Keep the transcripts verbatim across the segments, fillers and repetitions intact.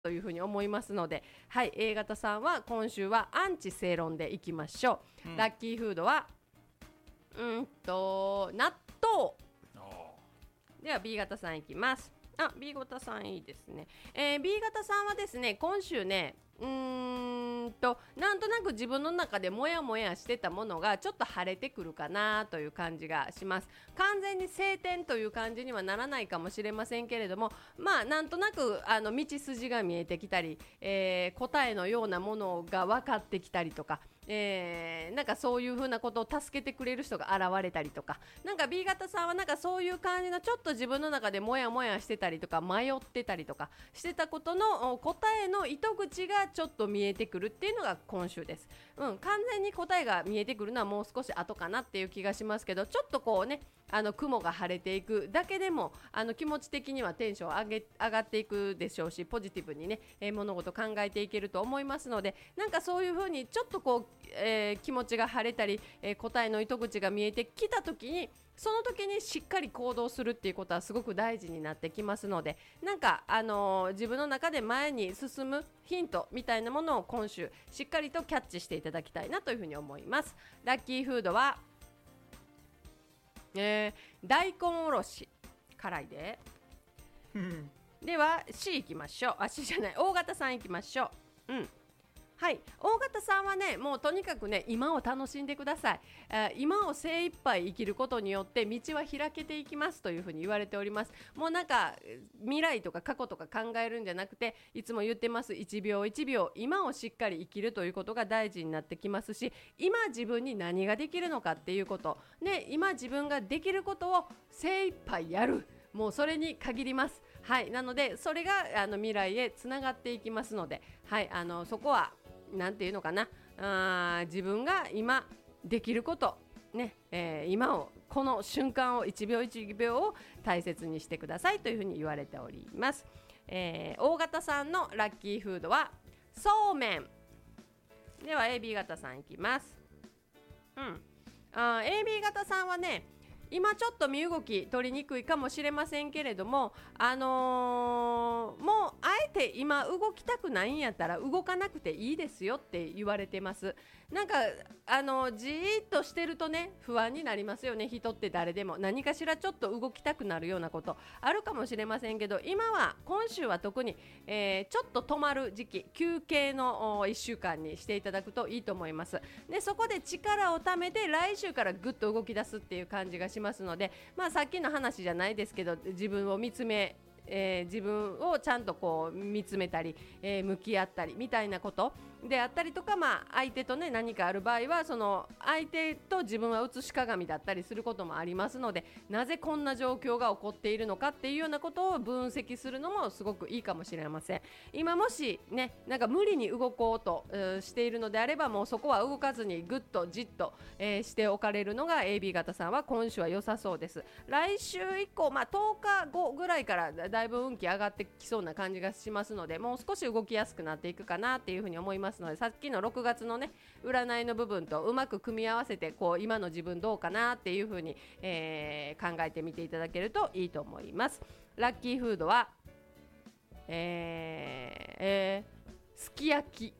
というふうに思いますので、はい、A 型さんは今週はアンチ正論でいきましょう、うん、ラッキーフードはうんと納豆では B 型さんいきます。あ、B 型さんいいですね、えー、B 型さんはですね、今週ね、うーんとなんとなく自分の中でモヤモヤしてたものがちょっと晴れてくるかなという感じがします。完全に晴天という感じにはならないかもしれませんけれども、まあなんとなくあの道筋が見えてきたり、えー、答えのようなものが分かってきたりとか、えー、なんかそういう風なことを助けてくれる人が現れたりとか、なんか B 型さんはなんかそういう感じのちょっと自分の中でモヤモヤしてたりとか迷ってたりとかしてたことの答えの糸口がちょっと見えてくるっていうのが今週です、うん、完全に答えが見えてくるのはもう少し後かなっていう気がしますけど、ちょっとこうね、あの雲が晴れていくだけでもあの気持ち的にはテンション上げ上がっていくでしょうし、ポジティブにね、えー、物事考えていけると思いますので、なんかそういう風にちょっとこう、えー、気持ちが晴れたり、えー、答えの糸口が見えてきた時に、その時にしっかり行動するっていうことはすごく大事になってきますので、なんか、あのー、自分の中で前に進むヒントみたいなものを今週しっかりとキャッチしていただきたいなというふうに思います。ラッキーフードは、えー、大根おろし辛いででは C いきましょう。あ、 C じゃない、大型さんいきましょう。うん、はい、大型さんはね、もうとにかくね、今を楽しんでください。えー、今を精一杯生きることによって道は開けていきますというふうに言われております。もうなんか未来とか過去とか考えるんじゃなくて、いつも言ってますいちびょういちびょう今をしっかり生きるということが大事になってきますし、今自分に何ができるのかっていうことね、今自分ができることを精一杯やる、もうそれに限ります。はい、なのでそれがあの未来へつながっていきますので、はい、あのそこはなんていうのかな、あ自分が今できることね、えー、今をこの瞬間をいちびょういちびょうを大切にしてくださいというふうに言われております。えー、大型さんのラッキーフードはそうめんでは エービー 型さんいきます。うん、あ エービー 型さんはね、今ちょっと身動き取りにくいかもしれませんけれども、あのー、もうあえて今動きたくないんやったら動かなくていいですよって言われてます。なんかあのじーっとしてるとね、不安になりますよね。人って誰でも何かしらちょっと動きたくなるようなことあるかもしれませんけど、今は今週は特に、えー、ちょっと止まる時期、休憩のいっしゅうかんにしていただくといいと思います。でそこで力を貯めて来週からぐっと動き出すっていう感じがしますので、まあ、さっきの話じゃないですけど、自分を見つめえー、自分をちゃんとこう見つめたり、えー、向き合ったりみたいなことであったりとか、まあ、相手と、ね、何かある場合はその相手と自分は映し鏡だったりすることもありますので、なぜこんな状況が起こっているのかっていうようなことを分析するのもすごくいいかもしれません。今もし、ね、なんか無理に動こうと、えー、しているのであれば、もうそこは動かずにぐっとじっと、えー、しておかれるのが エービー 型さんは今週は良さそうです。来週以降、まあ、とおかごぐらいからだいぶ運気上がってきそうな感じがしますので、もう少し動きやすくなっていくかなっていうふうに思いますので、さっきのろくがつのね占いの部分とうまく組み合わせて、こう今の自分どうかなっていうふうに、えー、考えてみていただけるといいと思います。ラッキーフードは、えーえー、すき焼き。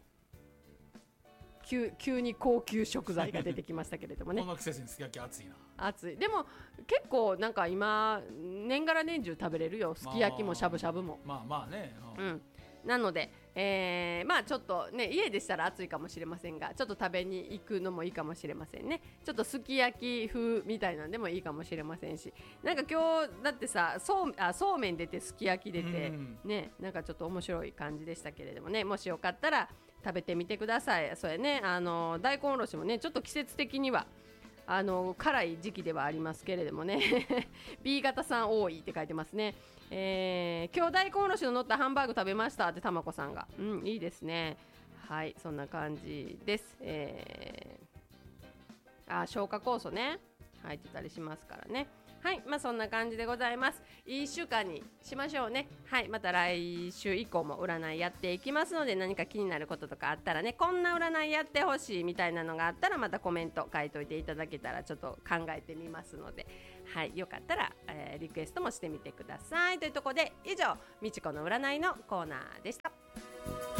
急, 急に高級食材が出てきましたけれどもねこの季節にすき焼き暑いな。 暑い。でも結構なんか今年がら年中食べれるよ、すき焼きもしゃぶしゃぶも。 まあまあね、 うん、なので、えー、まあちょっとね、家でしたら暑いかもしれませんが、ちょっと食べに行くのもいいかもしれませんね。ちょっとすき焼き風みたいなんでもいいかもしれませんし、なんか今日だってさ、そうあそうめん出てすき焼き出て、うん、ね、なんかちょっと面白い感じでしたけれどもね、もしよかったら食べてみてください。それね、あの大根おろしもね、ちょっと季節的にはあの辛い時期ではありますけれどもねB 型さん多いって書いてますね。えー、今日大根おろしの乗ったハンバーグ食べましたってたまこさんが、うん、いいですね。はい、そんな感じです。えー、あ、消化酵素ね入ってたりしますからね。はい、まあそんな感じでございます。いいいっしゅうかんにしましょうね。はい、また来週以降も占いやっていきますので、何か気になることとかあったらね、こんな占いやってほしいみたいなのがあったら、またコメント書いといていただけたらちょっと考えてみますので、 はい、よかったら、えー、リクエストもしてみてくださいというところで、以上みちこの占いのコーナーでした。